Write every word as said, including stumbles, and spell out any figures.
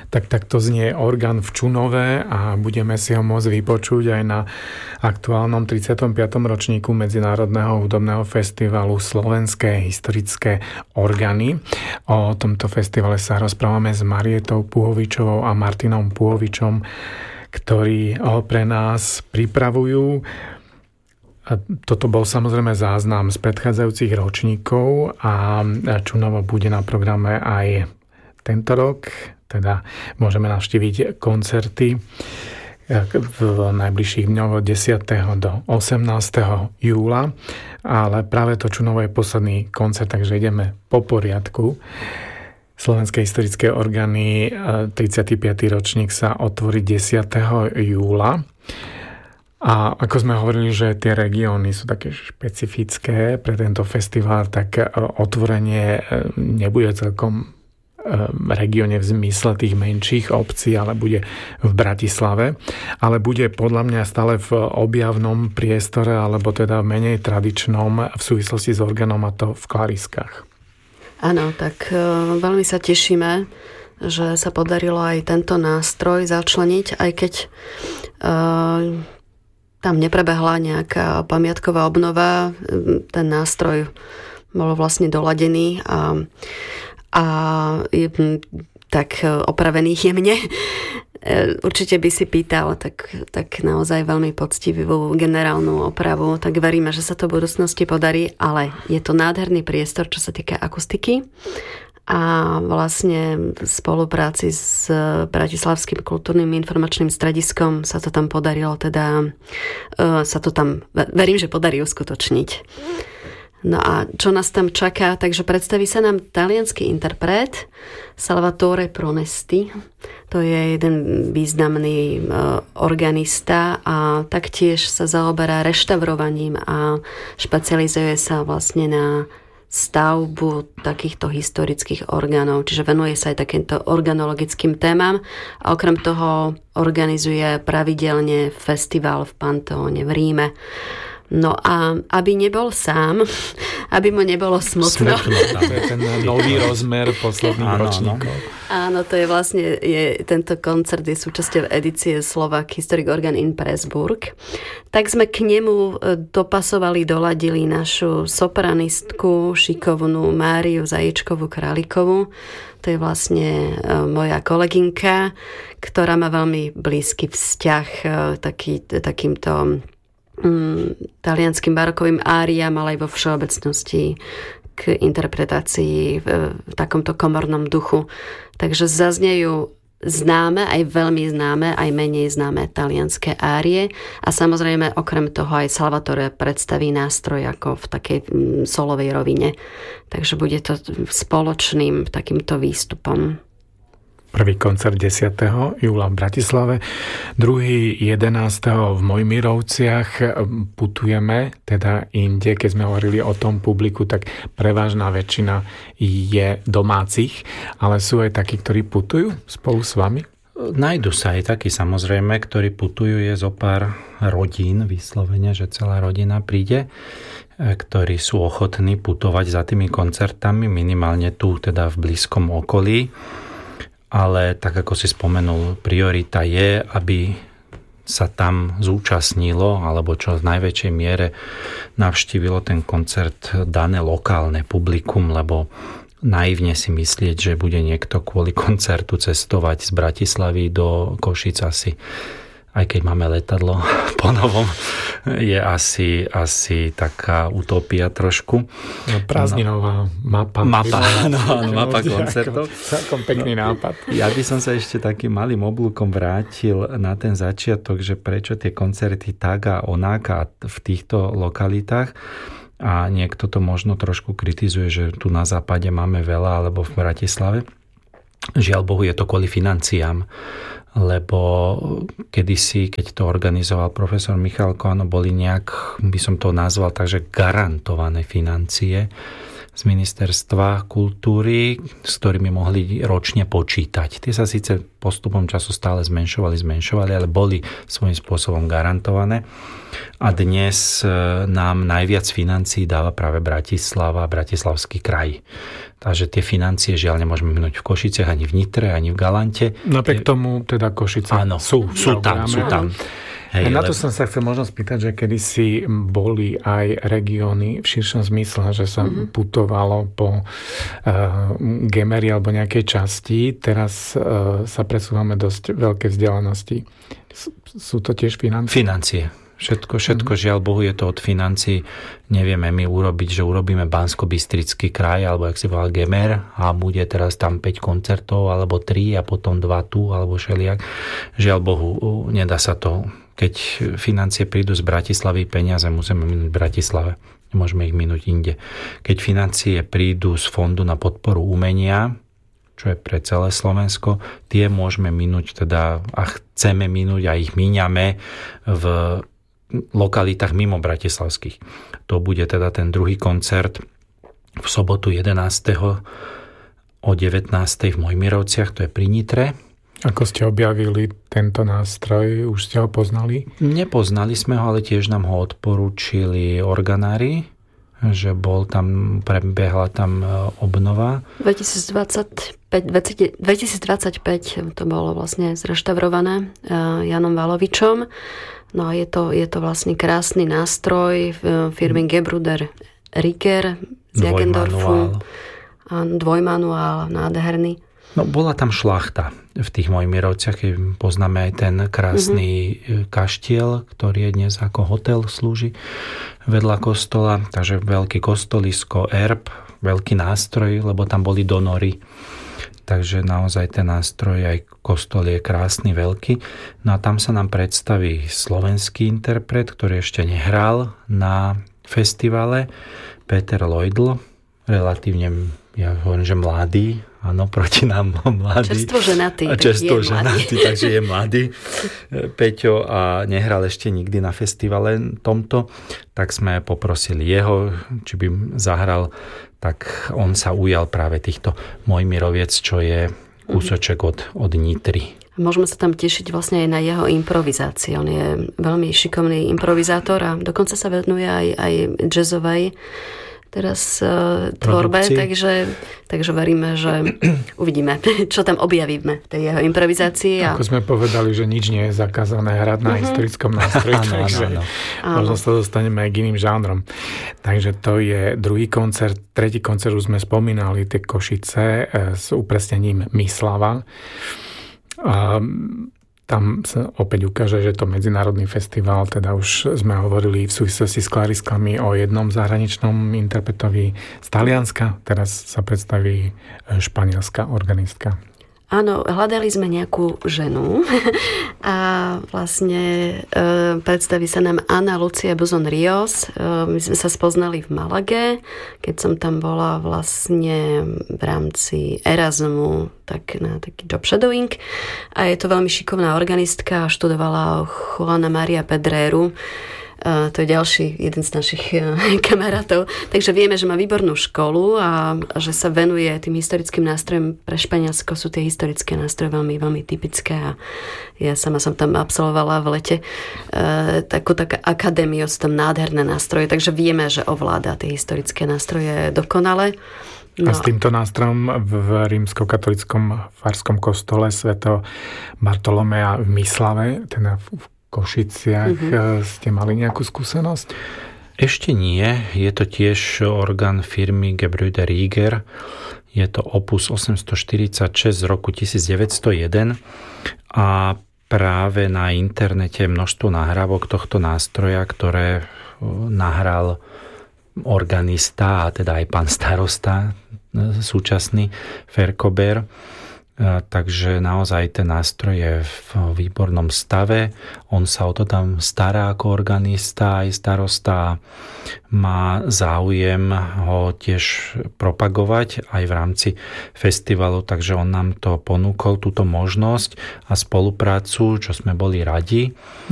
Tak takto znie Orgán v Čunove a budeme si ho môcť vypočuť aj na aktuálnom tridsiatom piatom ročníku Medzinárodného hudobného festivalu Slovenské historické orgány. O tomto festivale sa rozprávame s Marietou Puhovičovou a Martinom Puhovičom, ktorí ho pre nás pripravujú. Toto bol samozrejme záznam z predchádzajúcich ročníkov a Čunovo bude na programe aj tento rok. Teda môžeme navštíviť koncerty v najbližších dňoch od desiateho do osemnásteho júla. Ale práve to Čunovo je posledný koncert, takže ideme po poriadku. Slovenské historické orgány tridsiaty piaty ročník sa otvorí desiateho júla. A ako sme hovorili, že tie regióny sú také špecifické pre tento festival, tak otvorenie nebude celkom regióne v zmysle tých menších obcí, ale bude v Bratislave, ale bude podľa mňa stále v objavnom priestore, alebo teda menej tradičnom v súvislosti s orgánom, a to v Klariskách. Áno, tak veľmi sa tešíme, že sa podarilo aj tento nástroj začleniť, aj keď uh, tam neprebehla nejaká pamiatková obnova, ten nástroj bol vlastne doladený a a je tak opravený jemne. Určite by si pýtal tak, tak naozaj veľmi poctivú generálnu opravu, tak veríme, že sa to v budúcnosti podarí, ale je to nádherný priestor, čo sa týka akustiky a vlastne v spolupráci s Bratislavským kultúrnym informačným strediskom sa to tam podarilo, teda sa to tam, verím, že podarí uskutočniť. No a čo nás tam čaká? Takže predstaví sa nám taliansky interpret Salvatore Pronesti. To je jeden významný organista a taktiež sa zaoberá reštaurovaním a špecializuje sa vlastne na stavbu takýchto historických orgánov, čiže venuje sa aj takýmto organologickým témam a okrem toho organizuje pravidelne festival v Panteóne v Ríme. No a aby nebol sám, aby mu nebolo smutno. Smutno, to je ten nový rozmer posledných áno, ročníkov. Áno, to je vlastne, je, tento koncert je súčasťou edície Slovak Historic Organ in Pressburg. Tak sme k nemu dopasovali, doladili našu sopranistku, šikovnú Máriu Zajíčkovú Králikovú. To je vlastne moja kolegynka, ktorá má veľmi blízky vzťah taký, takýmto talianským barokovým áriám, ale aj vo všeobecnosti k interpretácii v, v takomto komornom duchu. Takže zaznejú známe, aj veľmi známe, aj menej známe talianské árie a samozrejme okrem toho aj Salvatore predstaví nástroj ako v takej solovej rovine. Takže bude to spoločným takýmto výstupom. Prvý koncert desiateho júla v Bratislave, druhý jedenásteho v Mojmirovciach. Putujeme teda inde, keď sme hovorili o tom publiku, tak prevažná väčšina je domácich, ale sú aj takí, ktorí putujú spolu s vami? Nájdu sa aj takí, samozrejme, ktorí putujú, je zo pár rodín, vyslovene, že celá rodina príde, ktorí sú ochotní putovať za tými koncertami, minimálne tu teda v blízkom okolí. Ale tak ako si spomenul, priorita je, aby sa tam zúčastnilo, alebo čo v najväčšej miere navštívilo ten koncert dané lokálne publikum, lebo naivne si myslieť, že bude niekto kvôli koncertu cestovať z Bratislavy do Košic asi, aj keď máme letadlo po novom, je asi, asi taká utopia trošku. No, prázdninová mapa. Mapa, no, no, mapa koncertov. Celkom pekný nápad. Ja by som sa ešte takým malým oblúkom vrátil na ten začiatok, že prečo tie koncerty tak a onak a v týchto lokalitách. A niekto to možno trošku kritizuje, že tu na západe máme veľa, alebo v Bratislave. Žiaľ Bohu, je to kvôli financiám, lebo kedysi, keď to organizoval profesor Michalko, áno, boli nejak, by som to nazval, takže garantované financie z ministerstva kultúry, s ktorými mohli ročne počítať. Tie sa síce postupom času stále zmenšovali, zmenšovali, ale boli svojím spôsobom garantované. A dnes nám najviac financií dáva práve Bratislava a Bratislavský kraj. Takže tie financie žiaľ nemôžeme minúť v Košiciach, ani v Nitre, ani v Galante. Napriek tomu teda Košice áno, sú, sú tam, sú tam. Hej, na to lebo... som sa chcel možno spýtať, že kedysi boli aj regióny v širšom zmysle, že sa mm-hmm. putovalo po uh, Gemeri alebo nejakej časti. Teraz uh, sa presúvame dosť veľké vzdialenosti. S- sú to tiež financie? Financie. Všetko, všetko mm-hmm. žiaľ Bohu je to od financií. Nevieme my urobiť, že urobíme Banskobystrický kraj, alebo jak si povedal Gemer, a bude teraz tam päť koncertov, alebo tri a potom dva tu, alebo šeliak. Žiaľ Bohu, nedá sa to. Keď financie prídu z Bratislavy, peniaze musíme minúť v Bratislave. Nemôžeme ich minúť inde. Keď financie prídu z Fondu na podporu umenia, čo je pre celé Slovensko, tie môžeme minúť teda a chceme minúť a ich míňame v lokalitách mimo bratislavských. To bude teda ten druhý koncert v sobotu jedenásteho o devätnástej v Mojmirovciach, to je pri Nitre. Ako ste objavili tento nástroj? Už ste ho poznali? Nepoznali sme ho, ale tiež nám ho odporúčili organári, že bol tam, prebehla tam obnova. dvetisícdvadsaťpäť, dvetisícdvadsaťpäť to bolo vlastne zreštaurované Janom Valovičom. No a je to, je to vlastne krásny nástroj firmy Gebruder Rieger z Jagendorfu. Dvojmanuál, nádherný. No, bola tam šlachta v tých Mojmirovciach, keď poznáme aj ten krásny mm-hmm. kaštiel, ktorý je dnes ako hotel, slúži vedľa kostola, takže veľký kostolisko, erb, veľký nástroj, lebo tam boli donory. Takže naozaj ten nástroj, aj kostol je krásny, veľký. No a tam sa nám predstaví slovenský interpret, ktorý ešte nehral na festivale, Peter Lloydl, relatívne, ja hovorím, že mladý, áno, proti nám mladý. Čerstvo ženatý. Čerstvo ženatý, takže je mladý. Peťo a nehral ešte nikdy na festivale tomto, tak sme poprosili jeho, či by zahral, tak on sa ujal práve týchto Mojmiroviec, čo je kúsoček od, od Nitry. Môžeme sa tam tešiť vlastne aj na jeho improvizácii. On je veľmi šikovný improvizátor a dokonca sa venuje aj, aj jazzovej teraz uh, tvorbe, takže, takže veríme, že uvidíme, čo tam objavíme v tej jeho improvizácii. A... Ako sme povedali, že nič nie je zakázané hrať na mm-hmm. historickom nástroji, takže možno sa dostaneme aj k iným žánrom. Takže to je druhý koncert. Tretí koncert už sme spomínali, tie Košice s upresnením Myslava. A tam sa opäť ukáže, že to medzinárodný festival, teda už sme hovorili v súvislosti s klariskami o jednom zahraničnom interpretovi z Talianska, teraz sa predstaví španielská organistka. Áno, hľadali sme nejakú ženu a vlastne e, predstaví sa nám Ana Lucia Buzon Rios. E, my sme sa spoznali v Malage, keď som tam bola vlastne v rámci Erasmu tak na taký job shadowing a je to veľmi šikovná organistka a študovala Juana Maria Pedreru. Uh, to je ďalší jeden z našich uh, kamarátov. Takže vieme, že má výbornú školu a, a že sa venuje tým historickým nástrojom. Pre Španielsko sú tie historické nástroje veľmi, veľmi typické a ja sama som tam absolvovala v lete uh, takú tak akadémiu, sú tam nádherné nástroje, takže vieme, že ovláda tie historické nástroje dokonale. No. A s týmto nástrojom v rímskokatolickom farskom kostole svätého Bartolomea v Myslave, teda v Košiciach, mm-hmm. ste mali nejakú skúsenosť? Ešte nie. Je to tiež orgán firmy Gebruder Rieger. Je to opus osemstoštyridsaťšesť z roku tisícdeväťstojeden a práve na internete je množstvo nahrávok tohto nástroja, ktoré nahral organista a teda aj pán starosta súčasný Ferkober. Takže naozaj ten nástroj je v výbornom stave. On sa o to tam stará ako organista aj starosta. Má záujem ho tiež propagovať aj v rámci festivalu, takže on nám to ponúkol, túto možnosť a spoluprácu, čo sme boli radi.